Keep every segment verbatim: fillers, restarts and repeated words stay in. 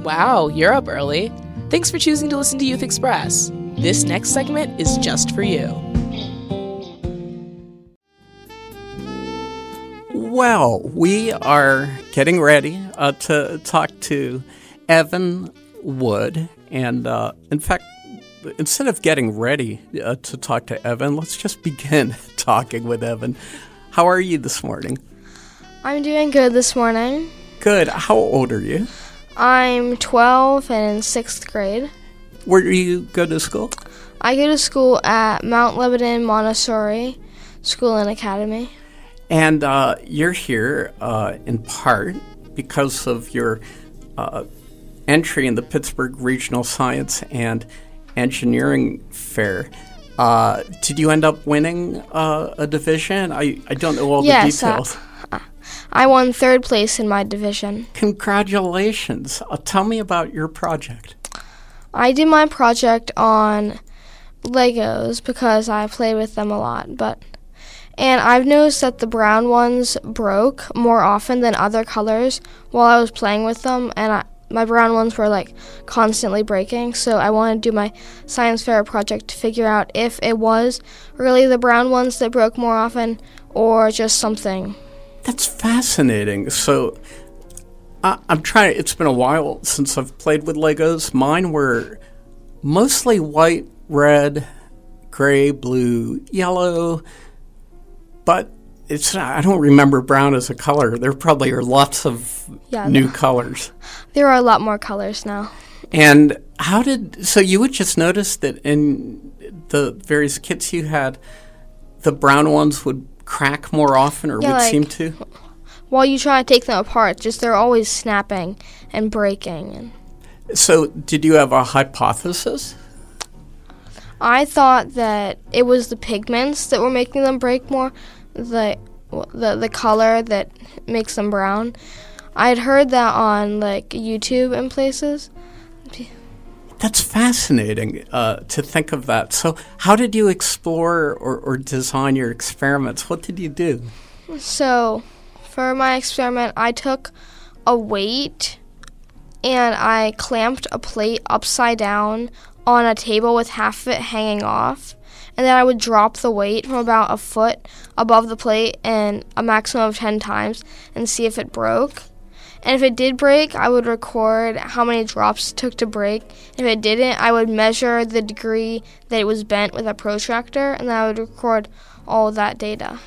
Wow, you're up early. Thanks for choosing to listen to Youth Express. This next segment is just for you. Well, we are getting ready uh, to talk to Evan Wood. And uh, in fact, instead of getting ready uh, to talk to Evan, let's just begin talking with Evan. How are you this morning? I'm doing good this morning. Good. How old are you? I'm twelve and in sixth grade. Where do you go to school? I go to school at Mount Lebanon Montessori School and Academy. And uh, you're here uh, in part because of your uh, entry in the Pittsburgh Regional Science and Engineering Fair. Uh, did you end up winning uh, a division? I, I don't know all yes, the details. Uh, I won third place in my division. Congratulations. Uh, tell me about your project. I did my project on Legos because I play with them a lot, but and I've noticed that the brown ones broke more often than other colors while I was playing with them, and I, my brown ones were like constantly breaking, so I wanted to do my science fair project to figure out if it was really the brown ones that broke more often or just something. That's fascinating. So I, I'm trying, it's been a while since I've played with Legos. Mine were mostly white, red, gray, blue, yellow, but it's I don't remember brown as a color. There probably are lots of yeah, new no. colors. There are a lot more colors now. And how did, so you would just notice that in the various kits you had, the brown ones would crack more often or yeah, would like, seem to? While you try to take them apart, just they're always snapping and breaking. And So did you have a hypothesis? I thought that it was the pigments that were making them break more, the the the color that makes them brown. I had heard that on like YouTube and places. That's fascinating uh, to think of that. So how did you explore or, or design your experiments? What did you do? So for my experiment, I took a weight and I clamped a plate upside down on a table with half of it hanging off, and then I would drop the weight from about a foot above the plate and a maximum of ten times and see if it broke. And if it did break, I would record how many drops it took to break. If it didn't, I would measure the degree that it was bent with a protractor, and then I would record all of that data.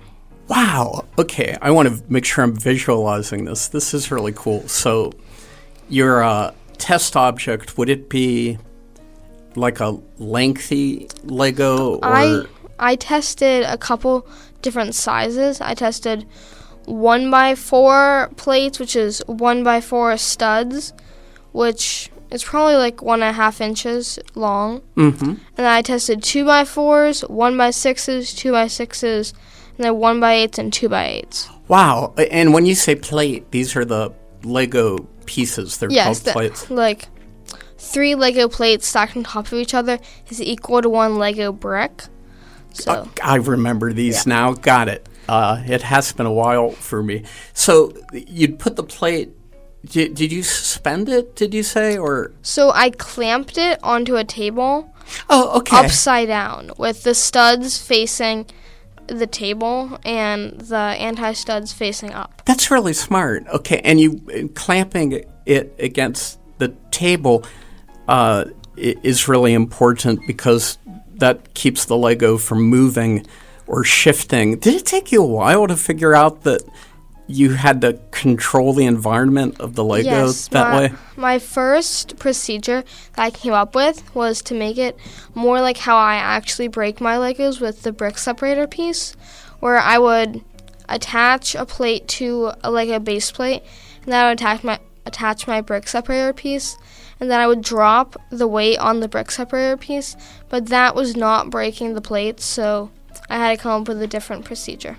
Wow. Okay, I want to make sure I'm visualizing this. This is really cool. So your uh, test object, would it be like a lengthy Lego? Or I I tested a couple different sizes. I tested one by four plates, which is one by four studs, which is probably like one and a half inches long. Mm-hmm. And then I tested two by fours, one by sixes, two by sixes, and then one by eights and two by eights. Wow. And when you say plate, these are the Lego pieces. They're yes, called the, plates. Like three Lego plates stacked on top of each other is equal to one Lego brick. So uh, I remember these yeah. now. Got it. Uh, it has been a while for me. So you'd put the plate, did, did you suspend it, did you say? or? So I clamped it onto a table. Oh, okay. Upside down with the studs facing the table and the anti-studs facing up. That's really smart. Okay, and you clamping it against the table uh, is really important because that keeps the Lego from moving or shifting. Did it take you a while to figure out that you had to control the environment of the Lego yes, that my, way? My first procedure that I came up with was to make it more like how I actually break my Legos with the brick separator piece, where I would attach a plate to a Lego base plate, and then I would attach my attach my brick separator piece, and then I would drop the weight on the brick separator piece, but that was not breaking the plates, so I had to come up with a different procedure.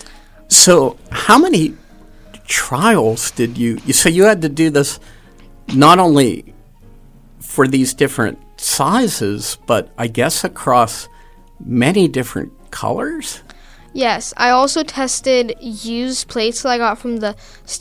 So how many trials did you, you so you had to do this not only for these different sizes, but I guess across many different colors? Yes, I also tested used plates that I got from the